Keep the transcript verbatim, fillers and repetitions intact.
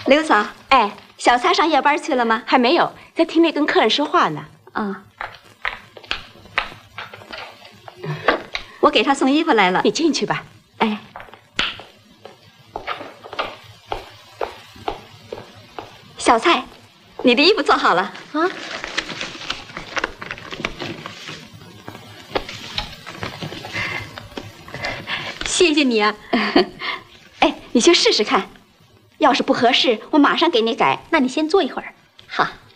刘嫂， 哎， 小蔡上夜班去了吗？ 还没有，在厅里跟客人说话呢。 啊，我给他送衣服来了。 你进去吧。 哎，小蔡，你的衣服做好了啊。谢谢你啊。 哎，你去试试看，要是不合适，我马上给你改。 那你先坐一会儿。 好。